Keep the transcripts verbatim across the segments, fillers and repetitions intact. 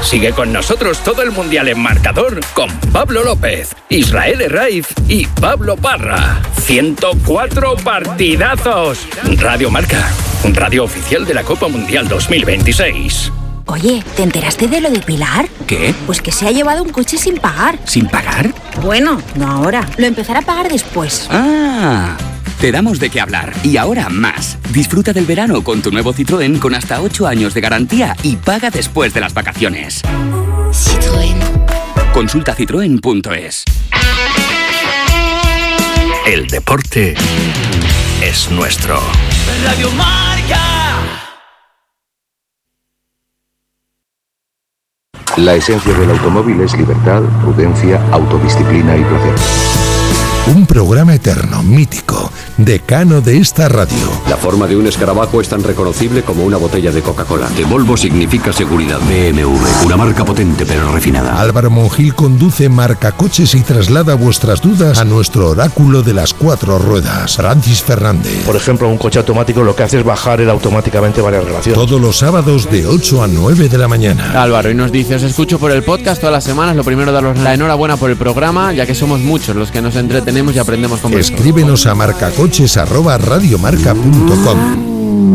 Sigue con nosotros todo el Mundial en marcador con Pablo López, Israel Herraiz y Pablo Parra. ciento cuatro partidazos. Radio Marca, radio oficial de la Copa Mundial dos mil veintiséis. Oye, ¿te enteraste de lo de Pilar? ¿Qué? Pues que se ha llevado un coche sin pagar. ¿Sin pagar? Bueno, no ahora. Lo empezará a pagar después. Ah, te damos de qué hablar. Y ahora más. Disfruta del verano con tu nuevo Citroën con hasta ocho años de garantía y paga después de las vacaciones. Citroën. Consulta citroen punto es. El deporte es nuestro. Radio Marca. La esencia del automóvil es libertad, prudencia, autodisciplina y placer. Un programa eterno, mítico, decano de esta radio. La forma de un escarabajo es tan reconocible como una botella de Coca-Cola. De Volvo significa seguridad. B M W, una marca potente pero refinada. Álvaro Monjil conduce Marcacoches y traslada vuestras dudas a nuestro oráculo de las cuatro ruedas, Francis Fernández. Por ejemplo, un coche automático lo que hace es bajar él automáticamente varias relaciones. Todos los sábados de ocho a nueve de la mañana. Álvaro, y nos dice, os escucho por el podcast todas las semanas. Lo primero, daros la enhorabuena por el programa, ya que somos muchos los que nos entretenemos y aprendemos con vosotros. Escríbenos a marcacoches arroba radiomarca punto com.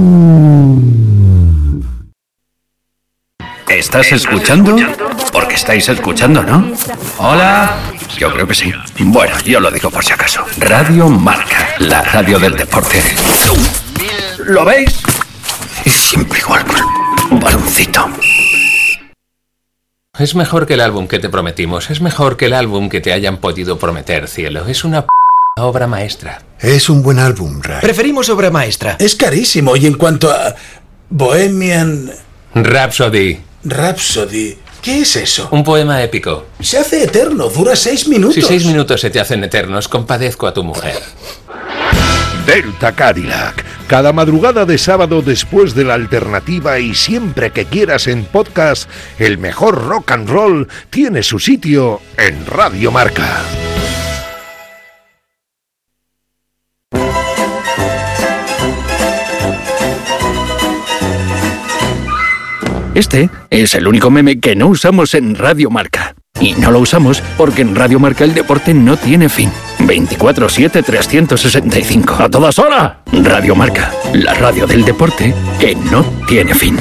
¿Estás escuchando? Porque estáis escuchando, ¿no? Hola. Yo creo que sí. Bueno, yo lo digo por si acaso. Radio Marca, la radio del deporte. ¿Lo veis? Es siempre igual. Un baloncito. Es mejor que el álbum que te prometimos. Es mejor que el álbum que te hayan podido prometer, cielo. Es una p... obra maestra. Es un buen álbum, Ray. Preferimos obra maestra. Es carísimo. Y en cuanto a Bohemian Rhapsody. Rhapsody. ¿Qué es eso? Un poema épico. Se hace eterno. Dura seis minutos. Si seis minutos se te hacen eternos, compadezco a tu mujer. Delta Cadillac. Cada madrugada de sábado después de la alternativa y siempre que quieras en podcast, el mejor rock and roll tiene su sitio en Radio Marca. Este es el único meme que no usamos en Radio Marca. Y no lo usamos porque en Radio Marca el deporte no tiene fin. veinticuatro siete trescientos sesenta y cinco. ¡A todas horas! Radio Marca, la radio del deporte que no tiene fin.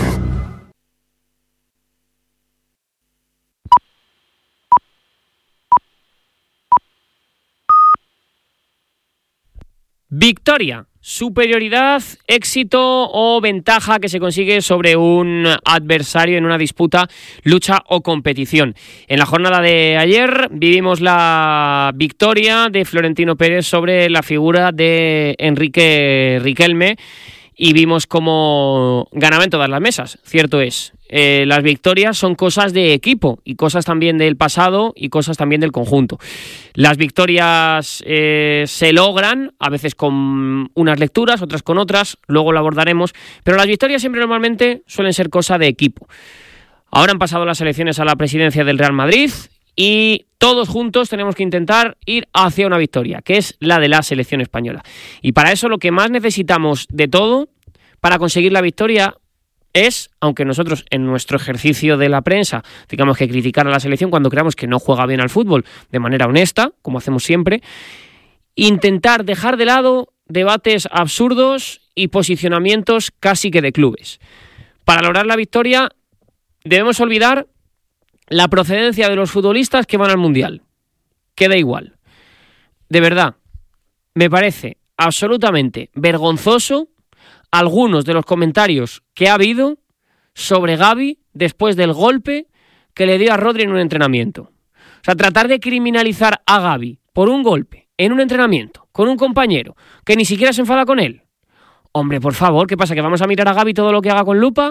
Victoria, superioridad, éxito o ventaja que se consigue sobre un adversario en una disputa, lucha o competición. En la jornada de ayer vivimos la victoria de Florentino Pérez sobre la figura de Enrique Riquelme y vimos cómo ganaban en todas las mesas. Cierto es, eh, las victorias son cosas de equipo y cosas también del pasado y cosas también del conjunto. Las victorias eh, se logran, a veces con unas lecturas, otras con otras, luego lo abordaremos, pero las victorias siempre normalmente suelen ser cosa de equipo. Ahora han pasado las elecciones a la presidencia del Real Madrid y todos juntos tenemos que intentar ir hacia una victoria, que es la de la selección española. Y para eso lo que más necesitamos de todo, para conseguir la victoria, es, aunque nosotros en nuestro ejercicio de la prensa digamos que criticar a la selección cuando creamos que no juega bien al fútbol de manera honesta, como hacemos siempre, intentar dejar de lado debates absurdos y posicionamientos casi que de clubes. Para lograr la victoria debemos olvidar la procedencia de los futbolistas que van al Mundial. Queda igual. De verdad, me parece absolutamente vergonzoso algunos de los comentarios que ha habido sobre Gavi después del golpe que le dio a Rodri en un entrenamiento. O sea, tratar de criminalizar a Gavi por un golpe en un entrenamiento con un compañero que ni siquiera se enfada con él. Hombre, por favor, ¿qué pasa? ¿Que vamos a mirar a Gavi todo lo que haga con lupa?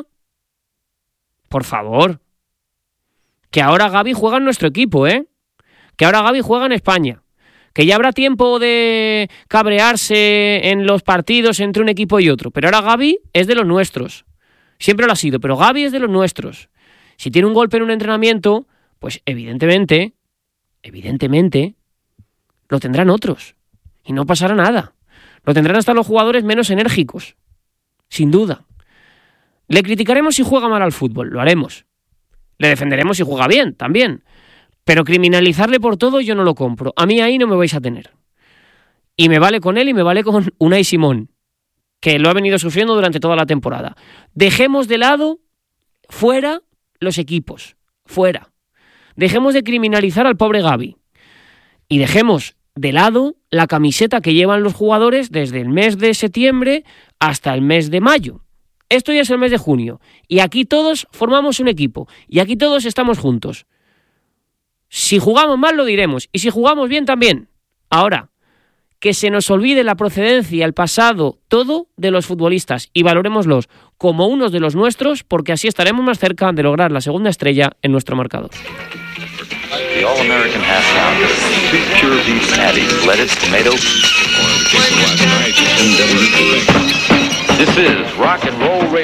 Por favor. Que ahora Gavi juega en nuestro equipo, ¿eh? Que ahora Gavi juega en España. Que ya habrá tiempo de cabrearse en los partidos entre un equipo y otro. Pero ahora Gavi es de los nuestros. Siempre lo ha sido, pero Gavi es de los nuestros. Si tiene un golpe en un entrenamiento, pues evidentemente, evidentemente, lo tendrán otros. Y no pasará nada. Lo tendrán hasta los jugadores menos enérgicos. Sin duda. Le criticaremos si juega mal al fútbol, lo haremos. Le defenderemos si juega bien, también. Pero criminalizarle por todo yo no lo compro. A mí ahí no me vais a tener. Y me vale con él y me vale con Unai Simón, que lo ha venido sufriendo durante toda la temporada. Dejemos de lado, fuera, los equipos. Fuera. Dejemos de criminalizar al pobre Gavi. Y dejemos de lado la camiseta que llevan los jugadores desde el mes de septiembre hasta el mes de mayo. Esto ya es el mes de junio. Y aquí todos formamos un equipo. Y aquí todos estamos juntos. Si jugamos mal lo diremos. Y si jugamos bien también. Ahora, que se nos olvide la procedencia, el pasado, todo de los futbolistas. Y valorémoslos como unos de los nuestros, porque así estaremos más cerca de lograr la segunda estrella en nuestro marcador. The All-American Half Pounder, two pure beef patties, lettuce, tomato. This is Rock and Roll Radio.